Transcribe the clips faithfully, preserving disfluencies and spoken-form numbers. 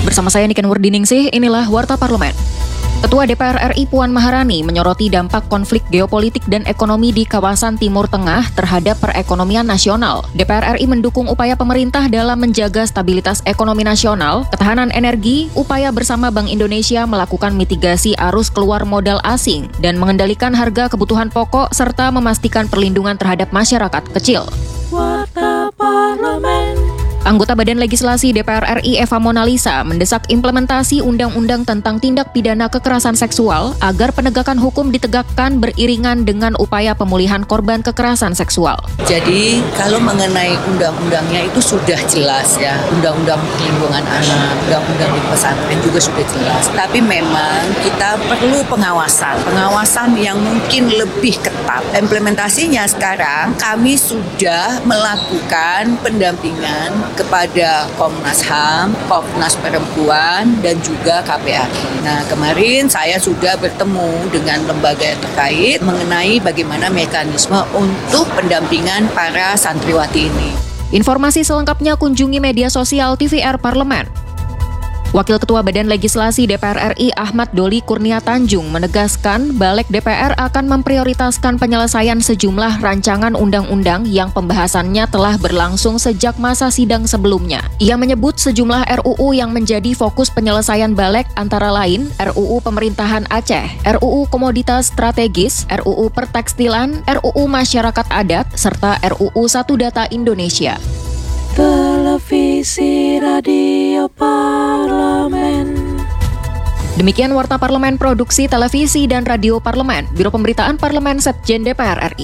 Bersama saya Niken Wardiningsih, inilah Warta Parlemen. Ketua D P R R I Puan Maharani menyoroti dampak konflik geopolitik dan ekonomi di kawasan Timur Tengah terhadap perekonomian nasional. D P R R I mendukung upaya pemerintah dalam menjaga stabilitas ekonomi nasional, ketahanan energi, upaya bersama Bank Indonesia melakukan mitigasi arus keluar modal asing, dan mengendalikan harga kebutuhan pokok serta memastikan perlindungan terhadap masyarakat kecil. Warta Parlemen. Anggota Badan Legislasi D P R R I Eva Monalisa mendesak implementasi Undang-Undang tentang Tindak Pidana Kekerasan Seksual agar penegakan hukum ditegakkan beriringan dengan upaya pemulihan korban kekerasan seksual. Jadi kalau mengenai undang-undangnya itu sudah jelas ya, Undang-Undang Perlindungan Anak, Undang-Undang di pesantren juga sudah jelas. Tapi memang kita perlu pengawasan, pengawasan yang mungkin lebih ketat. Implementasinya sekarang kami sudah melakukan pendampingan kepada Komnas H A M, Komnas Perempuan, dan juga K P A I. Nah, kemarin saya sudah bertemu dengan lembaga terkait mengenai bagaimana mekanisme untuk pendampingan para santriwati ini. Informasi selengkapnya kunjungi media sosial T V R Parlemen. Wakil Ketua Badan Legislasi D P R R I Ahmad Doli Kurnia Tanjung menegaskan Balik D P R akan memprioritaskan penyelesaian sejumlah rancangan undang-undang yang pembahasannya telah berlangsung sejak masa sidang sebelumnya. Ia menyebut sejumlah R U U yang menjadi fokus penyelesaian Balik antara lain R U U Pemerintahan Aceh, R U U Komoditas Strategis, R U U Pertekstilan, R U U Masyarakat Adat, serta R U U Satu Data Indonesia. Televisi Radio Parlemen. Demikian Warta Parlemen Produksi Televisi dan Radio Parlemen, Biro Pemberitaan Parlemen Setjen D P R R I.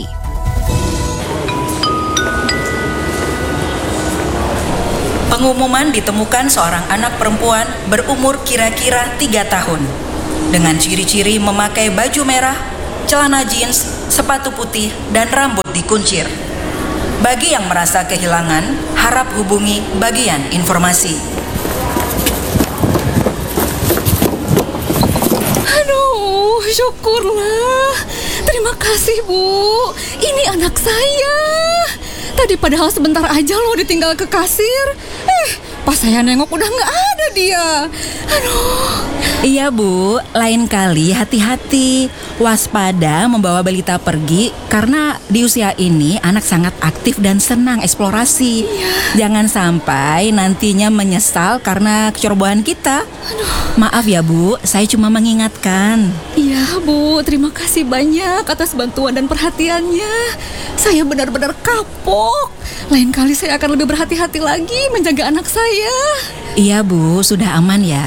Pengumuman ditemukan seorang anak perempuan berumur kira-kira tiga tahun dengan ciri-ciri memakai baju merah, celana jeans, sepatu putih, dan rambut dikuncir. Bagi yang merasa kehilangan, harap hubungi bagian informasi. Aduh, syukurlah. Terima kasih, Bu. Ini anak saya. Tadi padahal sebentar aja loh ditinggal ke kasir. Eh, pas saya nengok udah nggak ada dia. Aduh. Iya, Bu. Lain kali hati-hati. Waspada membawa balita pergi karena di usia ini anak sangat aktif dan senang eksplorasi. Iya. Jangan sampai nantinya menyesal karena kecerobohan kita. Aduh. Maaf ya, Bu. Saya cuma mengingatkan. Iya, Bu. Terima kasih banyak atas bantuan dan perhatiannya. Saya benar-benar kapok. Lain kali saya akan lebih berhati-hati lagi menjaga anak saya. Iya, Bu. Sudah aman ya.